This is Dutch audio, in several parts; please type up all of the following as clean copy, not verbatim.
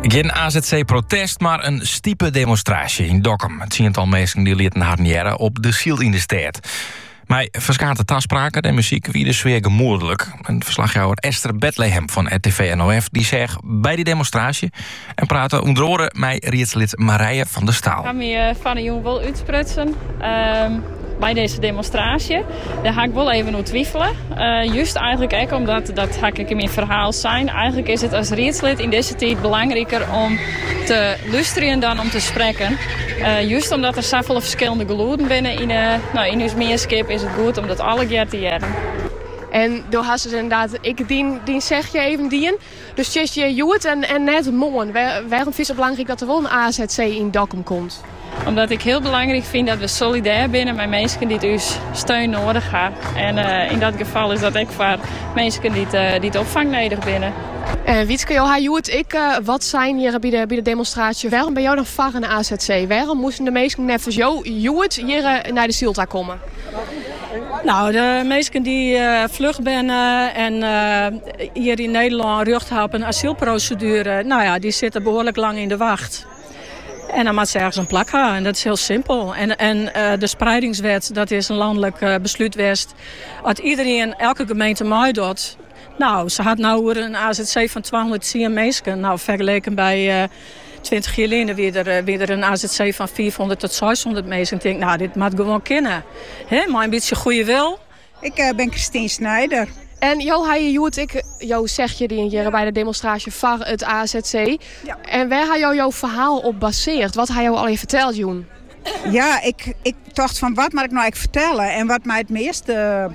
Geen AZC-protest, maar een stiepe demonstratie in Dokkum. Het tiental mensen die lieten harniëren op de Ziel in de stad. Maar verschillende afspraken en muziek wie de sfeer gemoedelijk. Een verslagjouwer Esther Bethlehem van RTV NOF die zegt bij die demonstratie en praten onder andere met rietslid Marije van der Staal. Ik ga me van de jongen wel uitsprutsen bij deze demonstratie. Daar ga ik wel even over twijfelen. Juist eigenlijk ook omdat, dat ga ik in mijn verhaal zijn. Eigenlijk is het als rietslid in deze tijd belangrijker om te luisteren dan om te spreken. Juist omdat er zoveel verschillende geluiden binnen in ons meerskip is het goed om dat alle keer te jaren. En door hast het inderdaad, ik dien zeg je even dien. Dus je joet en net mooi. Waarom is het belangrijk dat er wel een AZC in Dokkum komt? Omdat ik heel belangrijk vind dat we solidair zijn met mensen die ons steun nodig hebben. En in dat geval is dat ook voor mensen die het opvang nodig hebben. Wietske, wat zijn hier bij de demonstratie? Waarom ben jou dan voor een AZC? Waarom moesten de mensen net als jou hier naar de Zielta komen? Nou, de mensen die vlug zijn en hier in Nederland recht hebben op een asielprocedure, nou ja, die zitten behoorlijk lang in de wacht. En dan moet ze ergens een plak gaan. En dat is heel simpel. En de spreidingswet, dat is een landelijk besluit geweest. Dat iedereen, elke gemeente meedoet. Nou, ze had nou een AZC van 210 mensen. Nou, vergeleken bij 20 jaar geleden weer een AZC van 400 tot 600 mensen. Ik denk, nou, dit moet gewoon kunnen. Maar een beetje goede wil. Ik ben Christine Snijder. En jou zeg je die hier bij de demonstratie van het AZC. Ja. En waar had jouw verhaal op gebaseerd? Wat had jou al je verteld, Joen? Ja, ik dacht van wat moet ik nou eigenlijk vertellen? En wat mij het meeste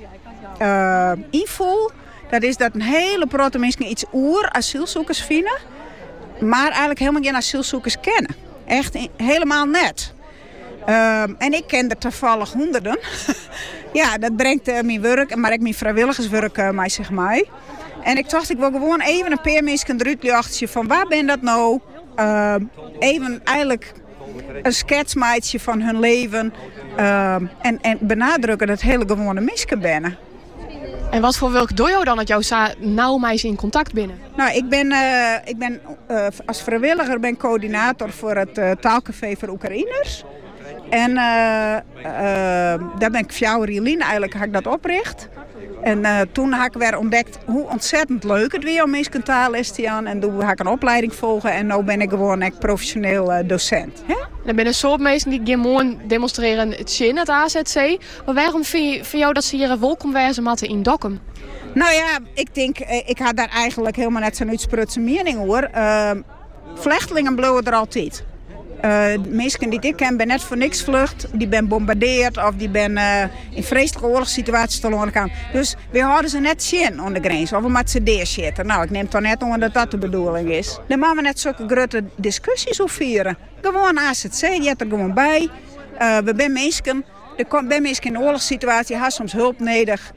invoel, dat is dat een hele grote mensen iets asielzoekers vinden. Maar eigenlijk helemaal geen asielzoekers kennen. Echt helemaal net. En ik ken er toevallig honderden. Ja, dat brengt mijn werk, maar ook mijn vrijwilligerswerk mij zich mee. En ik dacht, ik wil gewoon even een paar mensen eruit lachen van waar ben dat nou? Even eigenlijk een schetsmaatje van hun leven. En benadrukken dat hele gewone mensen binnen. En wat voor welk dojo dan dat jou nauw mij in contact binnen? Nou, ik ben als vrijwilliger coördinator voor het taalcafé voor Oekraïners. En daar ben ik 4 jaar geleden eigenlijk heb ik dat opricht. En toen heb ik weer ontdekt hoe ontzettend leuk het weer om mensen taalles te gaan. En toen heb ik een opleiding volgen en nu ben ik gewoon echt professioneel docent. Hè? Er zijn een soort mensen die gewoon demonstreren het AZC. Maar waarom vind jou dat ze hier welkom wezen moeten in Dokkum? Nou ja, ik denk, ik had daar eigenlijk helemaal net zo'n uitsprutse mening hoor. Vluchtelingen blijven er altijd. Mensen die ik ken, ben net voor niks vlucht. Die ben bombardeerd of die ben in vreselijke oorlogssituaties te lonen gaan. Dus we houden ze net zien aan de grens. Of we moeten ze deerzitten. Nou, ik neem toch net onder dat dat de bedoeling is. Dan moeten we net zulke grote discussies over vieren. Gewoon AZC, die heeft er gewoon bij. We zijn mensen. Er zijn mensen in een oorlogssituatie, hebben soms hulp nodig.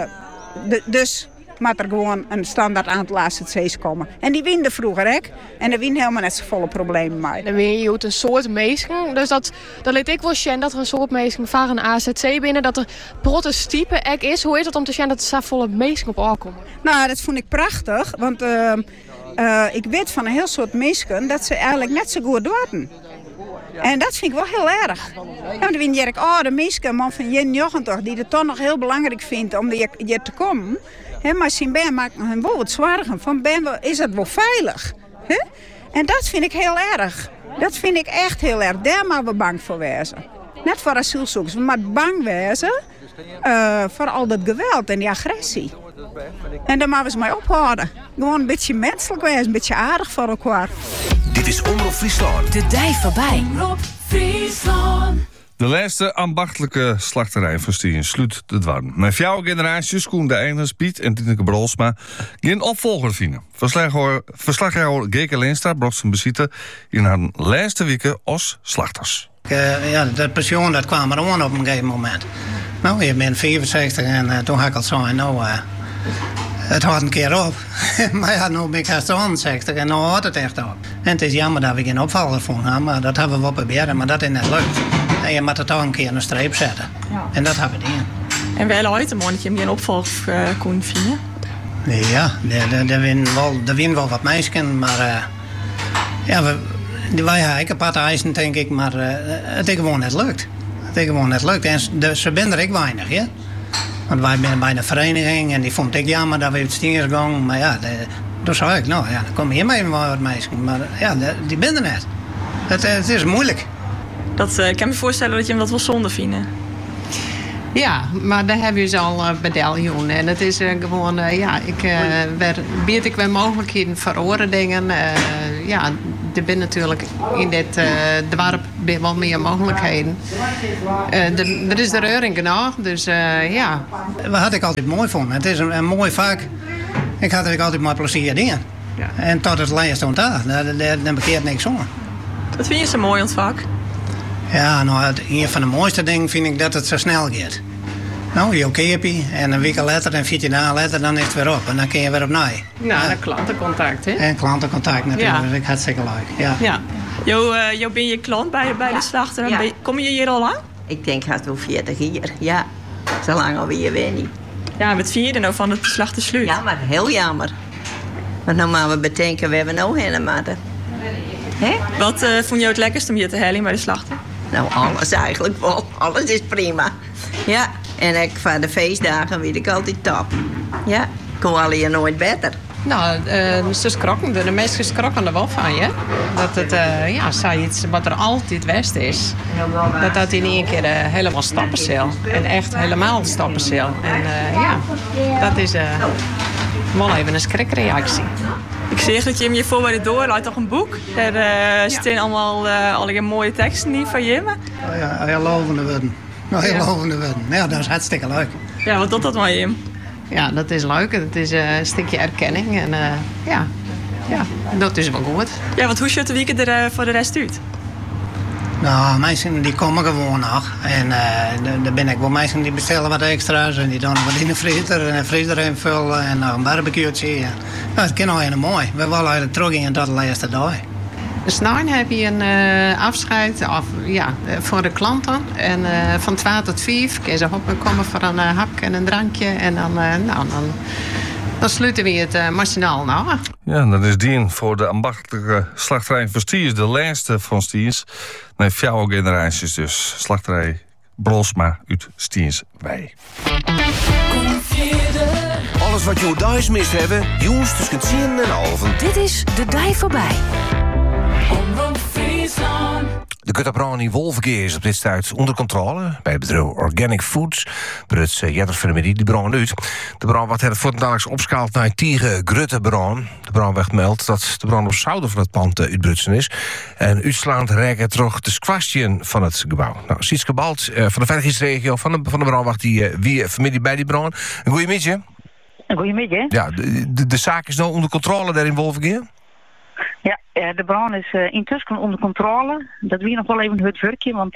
Dus moet er gewoon een standaard aantal AZC's komen. En die winnen vroeger, hè? En er winnen helemaal net zo volle problemen mee. Dan win je een soort mensen. Dus dat leed ik wel zien dat er een soort mensen van een AZC binnen. Dat er prototype ek is. Hoe is het om te zien dat er zo volle mensen op aankomen? Nou, dat vond ik prachtig. Want ik weet van een heel soort mensen dat ze eigenlijk net zo goed doen. En dat vind ik wel heel erg. Ja, dan win je de mensen, man van 91, die het toch nog heel belangrijk vindt om hier te komen. He, maar zien ben maakt hem wel wat zwaarder. Van is het wel veilig? He? En dat vind ik heel erg. Dat vind ik echt heel erg. Daar moeten we bang voor wezen. Net voor asielzoekers. We moeten bang wezen voor al dat geweld en die agressie. En daar moeten we ze mee ophouden. Gewoon een beetje menselijk wezen, een beetje aardig voor elkaar. Dit is Omroep Friesland. De dij voorbij. Omroep Friesland. De laatste ambachtelijke slachterij van Stien sluit de dwarm. Mijn 4 generaties Koen de Einers, Piet en Tineke Brolsma geen opvolger vinden. Verslaghouder Geke Leenstra bracht zijn bezitten in haar laatste weken als slachters. Dat pensioen dat kwam er aan op een gegeven moment. Nou, je bent 64 en toen had ik al zo het houdt een keer op. Maar ja, nu ben ik haast 60 en nu houdt het echt op. En het is jammer dat we geen opvolger voor hebben, maar dat hebben we wel proberen, maar dat is net leuk. En je moet er toch een keer een streep zetten. Ja. En dat hebben we niet. En wel uit, man, dat je hem geen opvolger kon vinden? Ja, er winnen wel wat mensen, maar Ja, wij hebben een paar eisen, denk ik, maar het is gewoon net lukt. En ze zijn er ook weinig, ja. Want wij zijn bij de vereniging en die vond ik jammer dat we het stiers gingen. Maar ja, toen zei ik, nou ja, dan kom je mee met mensen. Maar ja, die ben er net. Het is moeilijk. Ik kan me voorstellen dat je hem dat wel zonde vindt. Ja, maar daar hebben ze al bedellen. En het is gewoon, bied ik wel mogelijkheden voor oren dingen. Er zijn natuurlijk in dit dorp wel meer mogelijkheden. Er is de reuring genoeg, dus ja. Wat ik altijd mooi vond, het is een mooi vak. Ik had er altijd maar plezier in. Ja. En tot het laatste ontdaan, daar bekeert niks om. Wat vind je zo mooi aan het vak? Ja, nou, een van de mooiste dingen vind ik dat het zo snel gaat. Nou, je keerpie en een week later en 14 dagen later, dan is het weer op. En dan kun je weer opnieuw. Nou, dat klantencontact, hè? En klantencontact natuurlijk, dat is hartstikke leuk. Ja. Jo ben je klant bij de slachter. Ja. Kom je hier al lang? Ik denk het wel 40 jaar, ja. Zo lang alweer weer niet. Ja, wat vind je er nou van het slachtersluit? Ja, maar heel jammer. Want nou moeten we bedenken, we hebben nou helemaal. Wat vond je het lekkerst om hier te halen bij de slachter? Nou, alles eigenlijk wel. Alles is prima. Ja, en van de feestdagen weet ik altijd top. Ja, ik kon alleen nooit beter. Nou, ze schrokken er. De meesten schrokken er wel van, ja. Dat het, zei iets wat er altijd west is. Dat in één keer helemaal stappen zal. En echt helemaal stappen zal. En dat is wel even een schrikreactie. Ik zeg dat je hem je voor bij de door uit toch een boek. Daar staan allemaal allerlei mooie teksten in van je. Oh ja, heel lovende woorden. Heel lovende woorden. Ja, dat is hartstikke leuk. Ja, wat doet dat maar je? Ja, dat is leuk. Het is een stukje erkenning. En ja, dat is wel goed. Ja, want hoe ziet de weekend er voor de rest uit? Nou, mensen die komen gewoon nog. En daar ben ik wel mensen die bestellen wat extra's. En die doen wat in de vriezer en de vriezer invullen. En nog een barbecue'tje. Ja, het kan al helemaal mooi. We willen eigenlijk terug in tot de laatste dag. Snijn heb je een afscheid voor de klanten. En van 12 tot 5 kun je ze komen voor een hapje en een drankje. En dan sluiten we het machinaal nou. Ja, dat is die voor de ambachtelijke slachterij van Stiers. De laatste van Stiers. Nee, 4 generaties dus. Slachterij Brolsma uit Stierswijk. Alles wat je thuis mist hebben, jongens tussen 10 en half. Dit is De Dij Voorbij. De Kutterbrand in Wolverkeer is op dit stuit onder controle bij het bedrijf Organic Foods. Bruts Jetterfirmie die brand uit. De brand wordt het voortdurend opschaald naar Tiege Gruttebrand. De brandweer meldt dat de brand op zouden van het pand uitbrutsen is. En uitslaand rijken terug de squastien van het gebouw. Nou, Sietske Balt van de veiligheidsregio van de brandwacht die wie familie bij die brand. Een goeiemiddag. Een goeiemiddag. Ja, de zaak is nou onder controle daar in Wolverkeer? Ja, de brand is intussen onder controle. Dat weer nog wel even het werkje, want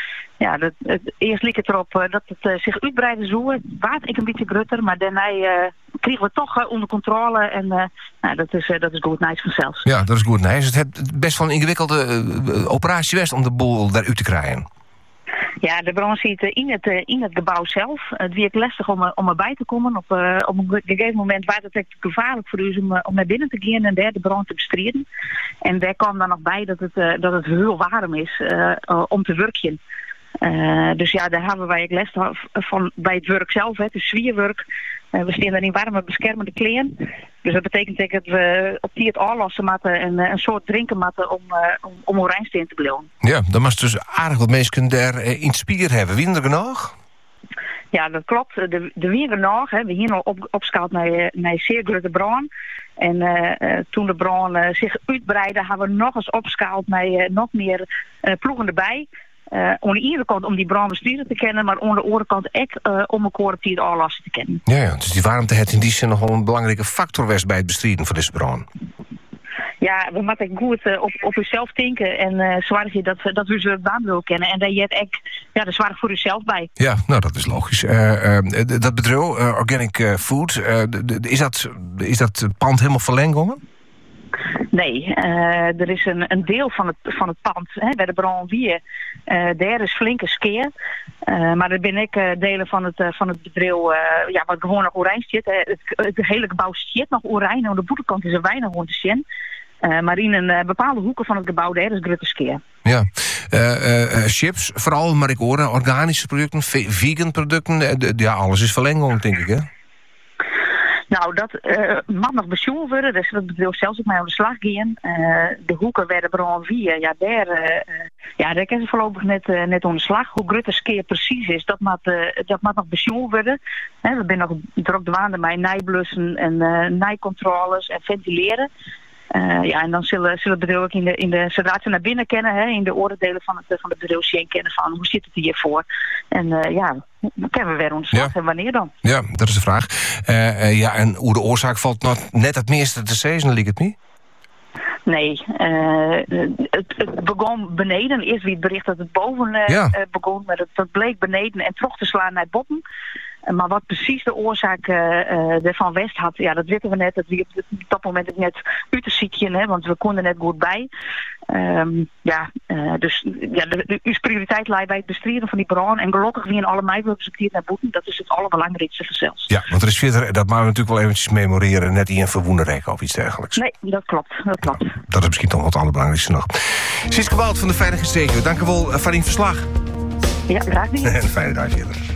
eerst leek het erop dat het zich uitbreiden zou. Het waard ik een beetje grutter, maar daarna kregen we het toch onder controle. En dat is goed nice vanzelf. Ja, dat is goed nice. Het heeft best wel een ingewikkelde operatie was om de boel daaruit te krijgen. Ja, de brand zit in het gebouw zelf. Het werd lastig om erbij te komen. Op een gegeven moment was het echt gevaarlijk voor u om naar binnen te gaan en daar de brand te bestrijden. En daar kwam dan nog bij dat het heel warm is om te werken. Dus ja, daar hebben wij les van bij het werk zelf, het is zwierwerk. We staan er in warme beschermende kleren. Dus dat betekent dat we op die het aanlossen moeten en een soort drinken moeten om Orijnsteen te blijven. Ja, dan was dus aardig wat mensen daar in spier hebben. Wie er genoeg? Ja, dat klopt. De wie genoeg. We hier al opschaald naar zeer grote brand. En toen de brand zich uitbreidde, hebben we nog eens opschaald naar nog meer ploegen erbij. Aan de ene kant om die brandbestuurder te kennen, maar aan de andere kant ook om elkaar op die aanlassen te kennen. Ja, dus die warmte heeft in die zin nog wel een belangrijke factor was bij het bestrijden van deze brand. Ja, we moeten goed op uzelf denken en zorgen dat we ze baan willen kennen. En daar je het echt, zorg voor uzelf bij. Ja, nou dat is logisch. Dat bedrijf, Organic Food, is dat pand helemaal verlengd? Nee, er is een deel van het pand, bij de brand weer, daar is flinke skeer. Maar er ben ik delen van het bedrijf, wat gewoon nog oranje zit. Het hele gebouw zit nog oranje, aan de boetenkant is er weinig rond te zien. Maar in een bepaalde hoeken van het gebouw, daar is grutte skeer. Ja. Chips, vooral, maar ik hoor organische producten, vegan producten. Ja, alles is verlenging, denk ik, hè? Nou, dat mag nog besjoen worden. Dus dat bedrijf zelfs ook mee aan de slag gaan. De hoeken werden Bron 4. Daar kan ze voorlopig net aan de slag. Hoe groot de skeer precies is, dat mag nog besjoen worden. We zijn nog druk dwaande met nijblussen en nijcontroles en ventileren. En dan zullen het bedrijf ook zodra ze naar binnen kennen, in de oordelen van het bedrijf kennen van hoe zit het hiervoor. En dan kunnen we weer ontslag en wanneer dan? Ja, dat is de vraag. En hoe de oorzaak valt net het meeste te zeggen, lijkt het niet? Nee, het begon beneden. Eerst wie het bericht dat het boven begon, maar dat bleek beneden en terug te slaan naar botten. Maar wat precies de oorzaak ervan West had, dat weten we net. Dat we op dat moment het net uit te zieken, want we konden net goed bij. De prioriteit lijkt bij het bestrijden van die brand. En gelukkig weer in alle meibeperspectief naar boeten. Dat is het allerbelangrijkste zelfs. Ja, want er is verder, dat moeten we natuurlijk wel eventjes memoreren. Net in een verwoenderrek of iets dergelijks. Nee, dat klopt. Dat is misschien toch wel het allerbelangrijkste nog. Sietske Bout van de Veilige Streek. Dank u wel voor uw verslag. Ja, graag gedaan. En een fijne dag verder.